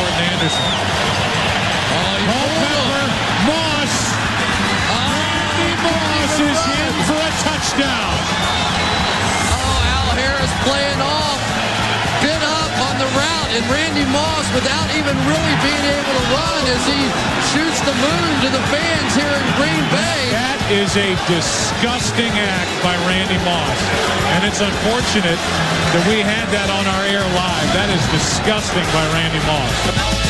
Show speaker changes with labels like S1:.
S1: Jordan Anderson. Culpepper, Moss. Randy Moss is in for a touchdown.
S2: Al Harris playing off, bit up on the route, and Randy Moss, without even really being able to run, as he shoots the moon to the fans here in Green Bay.
S1: That is a disgusting act by Randy Moss, and it's unfortunate that we had that on our air live. That is disgusting by Randy Moss.